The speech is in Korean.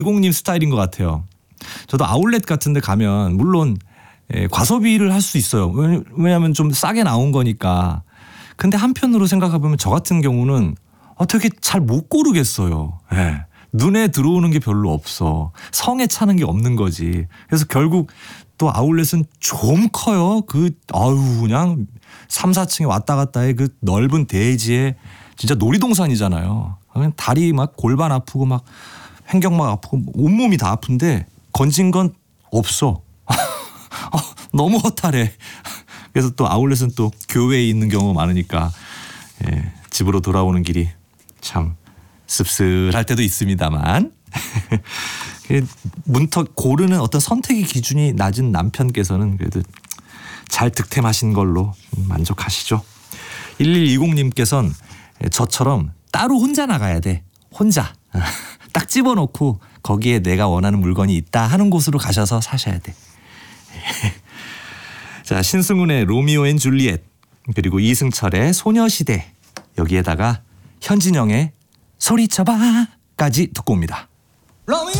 공님 스타일인 것 같아요. 저도 아울렛 같은 데 가면 물론 과소비를 할 수 있어요. 왜냐하면 좀 싸게 나온 거니까. 근데 한편으로 생각해보면 저 같은 경우는 되게 잘 못 고르겠어요. 예. 눈에 들어오는 게 별로 없어. 성에 차는 게 없는 거지. 그래서 결국 또 아울렛은 좀 커요. 그냥 3, 4층에 왔다 갔다 해 그 넓은 대지에 진짜 놀이동산이잖아요. 다리 막 골반 아프고 막 횡격막 아프고 온몸이 다 아픈데 건진 건 없어. 너무 허탈해. 그래서 또 아울렛은 또 교외에 있는 경우가 많으니까 집으로 돌아오는 길이 참 씁쓸할 때도 있습니다만 문턱 고르는 어떤 선택의 기준이 낮은 남편께서는 그래도 잘 득템하신 걸로 만족하시죠. 1120님께서는 저처럼 따로 혼자 나가야 돼. 혼자 딱 집어넣고 거기에 내가 원하는 물건이 있다 하는 곳으로 가셔서 사셔야 돼. 자, 신승훈의 로미오 앤 줄리엣 그리고 이승철의 소녀시대 여기에다가 현진영의 소리쳐봐까지 듣고 옵니다. 로미오